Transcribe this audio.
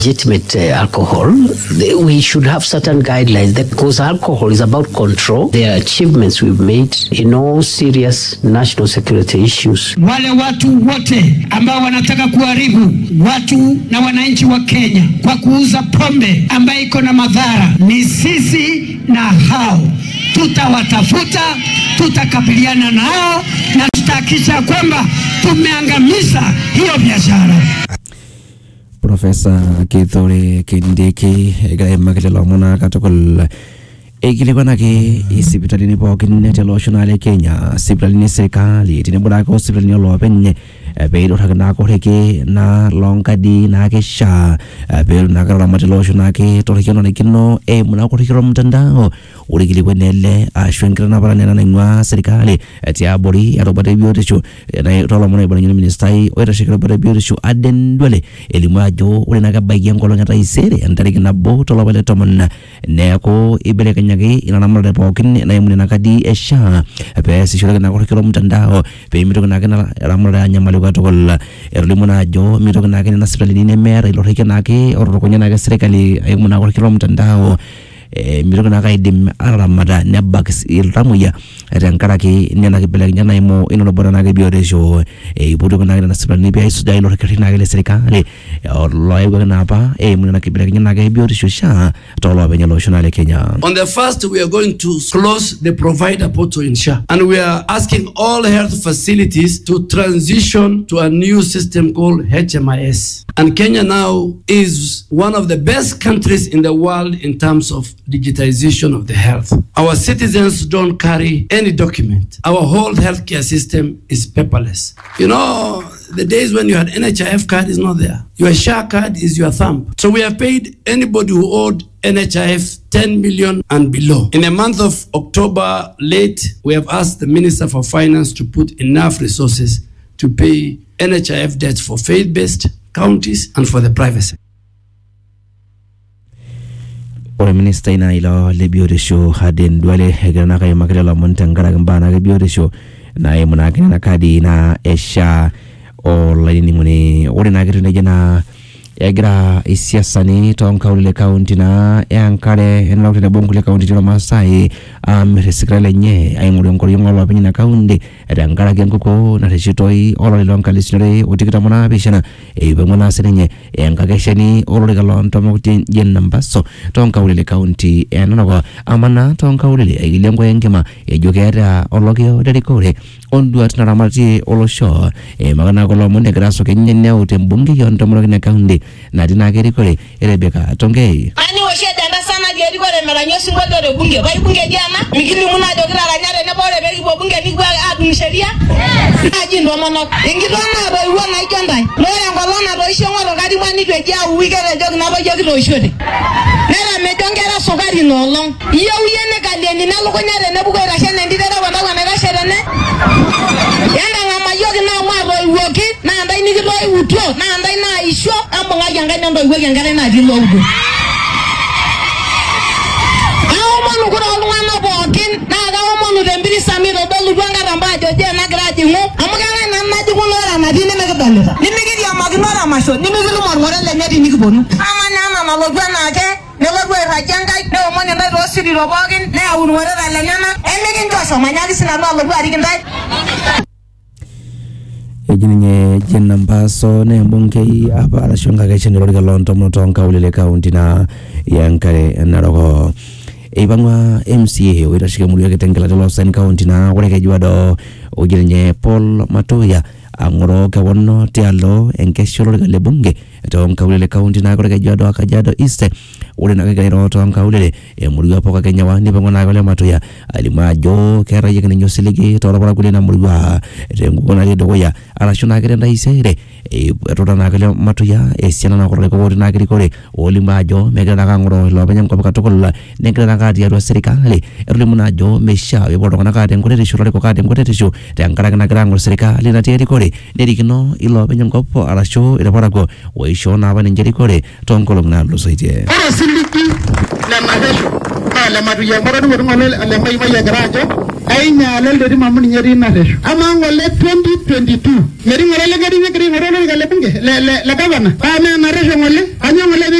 legitimate alcohol, we should have certain guidelines because alcohol is about control. There are achievements we've made in all serious national security issues. Wale watu wote ambao wanataka kuharibu watu na wananchi wa Kenya kwa kuuza pombe ambayo iko na madhara, ni sisi na hao tutawatafuta, tutakabiliana nao na tutahakikisha kwamba tumeangamiza hiyo biashara. Professor Kithure Kindiki egrai makitelo mona katokol egilekwana ke hospitalini pookin telosho nale Kenya hospitalini serikali tinebura ko hospitalini olopenye beiro thakna ko reke na longkadi na ke sha beiro na kara matelosho na ke torikeno nekino muna ko rikiro mtandao urigilekwenele ashwenkira na barane na ngwa serikali tiabori arobate biotisho na rola mona ibanya ministai oira shikira bata biotisho adendwele elimajo urena ka bagian kolonga taisere antariki na bo tolobale tomon neko ibeleka nyage ina namara pokin na yemune nakadi esha pe sishora na ko rikiro mtandao pe mito na kana ramara nyamali kwa tokol erlimuna jo mito na kana hospitalini ne mera ilorike nake orokonya na serikali ayumuna ko rikiro mtandao mito na kaidim aramada nebax ilramuya rankaraki nena kibelek nyana imo ino bora na bioresho ibudo na na hospitalini pe isu dai lorike na kale serikali loyo na pa muna kibelek nyana ke bioresho sha tolo benye loshonale Kenya. On the first, we are going to close the provider portal in SHA, and we are asking all health facilities to transition to a new system called HMIS. And Kenya now is one of the best countries in the world in terms of digitization of the health. Our citizens don't carry any document. Our whole healthcare system is paperless. You know, the days when you had NHIF card is not there. Your SHA card is your thumb. So we have paid anybody who owed NHIF 10 million and below. In the month of October late, we have asked the Minister for Finance to put enough resources to pay NHIF debts for faith-based counties and for the private sector. Ore minister ina ilo le biotisho haden dwale hegerana kay makela montangara gambana ke biotisho na yemuna kina kadi na esha o laini muni ore na gere jana egra isiasani tonkaule county na yankare enlokte bongule county tilo Masai resikale nye ayimuri ngori ngolo penyina county edangara genguko na rechitoi olole lonkali sinore utikita mona bishana ebengona senye yankakesheni olole galonto mukti jennambaso tonkaule county enonoko amana tonkaule ilengo yengema ejokera ologyo dedikore ondu atinaramati olosho magana kolo monde graso kenyene utembungi yontomoro kine county na dina geri kore Rebecca Tongei ani wosheda na sana geri kore meranyo singodo de bunge bai bunge diana mikili muna do kira nyare ne bore be bo bunge ni gwa adu sheria aji ndo mono ingiro na do iwo na ikandai no yangolo na do isho ngolo gadi mani to ja uwigere jog na bo jogi do shode nera me jongera sogari no long iyo yene kaleni na luko nyare ne bugo ra shene ndidere wana wana ra shene yanda ngama yogi na mwa do iwoki na ndai ni do iwuto na ndai na isho amonga yanga ndo iwoki ngare na di logo awo kura olwana bokin na ga omonu dembiri samiro dolu gwanga rambajo je na graji mu amuganga na naji kulora na dine me gadalira nimigiri amagnora masho nimigiri morwore le nyadi nikibonu amana na logwa na ke ne logwa rajanga ne omoni na rosiri robokin ne awunwore le nyana emigin josho manyali sina no logwa rigindai ejinye jennambaso ne mbongei abara shonga gachene loriga lonto motonka ulile county na yankare naroko ibangwa MCA wirashike muri yaketengela Losani County na wale kejwado ujinye Paul Matoya angoro kawono tialo enkesholo le bunge tonka ulile county na kore kejwado akajado East ule na kegero tonka ulile muri apoka Kenya wani bangwa na kole Matoya alimajo kera yekene nyosiligi torabara kule na muri wa rengona le doya arashona kerenda isere rota na kole Matoya esiana na kore ko na kore olimajo megana kangoro lo banyam ko katokola nekera kati ya serikali erlimuna jo mesha yebodo kana kati ngore shurale ko kati ngore tisho tangara kana krango serikali na tieri kore nerikino ilo banyam ko arasho irabara ko weisho na bane njeri kore tonkolo na lusoite siliki na magesho na la Matoya ngoro ngone le mai mai garajo ainya alel mamun nyeri na resho ama ngole 2022 nyeri ngole le gari ngore le bunge le gavana pa me na resho ngole anya ngole